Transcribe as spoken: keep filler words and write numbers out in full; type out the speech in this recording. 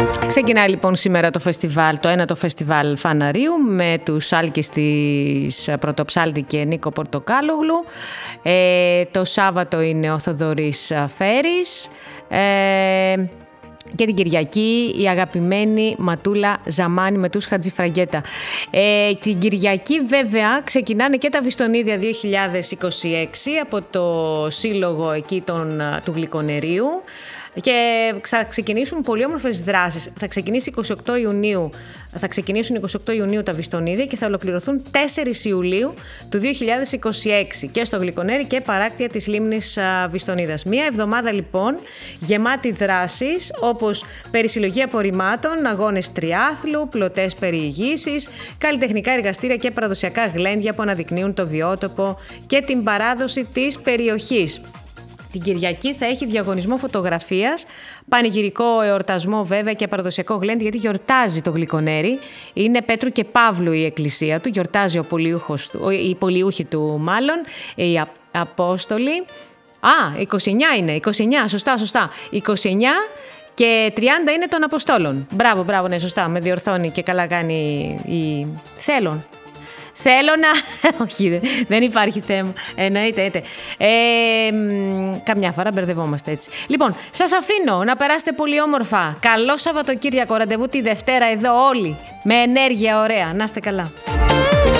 Ξεκινάει λοιπόν σήμερα το φεστιβάλ, το ένατο φεστιβάλ Φαναρίου με τους άλκες της Πρωτοψάλτη και Νίκο Πορτοκάλογλου. Ε, το Σάββατο είναι ο Θοδωρής Φέρης. Ε, και την Κυριακή η αγαπημένη Ματούλα Ζαμάνη με τους Χατζηφραγκέτα. Ε, την Κυριακή βέβαια ξεκινάνε και τα Βιστονίδια δύο χιλιάδες είκοσι έξι από το σύλλογο εκεί των, του Γλυκονερίου. Και θα ξεκινήσουν πολύ όμορφες δράσεις. Θα ξεκινήσει εικοστή ογδόη Ιουνίου, θα ξεκινήσουν εικοστή ογδόη Ιουνίου τα Βιστονίδια και θα ολοκληρωθούν τέσσερις Ιουλίου του δύο χιλιάδες είκοσι έξι και στο Γλυκονέρι και παράκτια της λίμνης Βιστονίδας. Μία εβδομάδα λοιπόν γεμάτη δράσεις όπως περισυλλογή απορριμμάτων, αγώνες τριάθλου, πλωτές περιηγήσεις, καλλιτεχνικά εργαστήρια και παραδοσιακά γλέντια που αναδεικνύουν το βιότοπο και την παράδοση της περιοχής. Την Κυριακή θα έχει διαγωνισμό φωτογραφίας, πανηγυρικό εορτασμό βέβαια και παραδοσιακό γλέντι, γιατί γιορτάζει το Γλυκονέρι. Είναι Πέτρου και Παύλου η εκκλησία του, γιορτάζει ο πολιούχος του, οι πολιούχοι του μάλλον, οι Απόστολοι. Α, είκοσι εννιά είναι, είκοσι εννιά, σωστά, σωστά. είκοσι εννιά και τριάντα είναι των Αποστόλων. Μπράβο, μπράβο, ναι, σωστά, με διορθώνει και καλά κάνει η... Θέλων. Θέλω να... Όχι, δεν υπάρχει θέμα. Εννοείται, είτε. Ε, καμιά φορά μπερδευόμαστε έτσι. Λοιπόν, σας αφήνω να περάσετε πολύ όμορφα. Καλό Σαββατοκύριακο, ραντεβού τη Δευτέρα εδώ όλοι. Με ενέργεια ωραία. Να είστε καλά.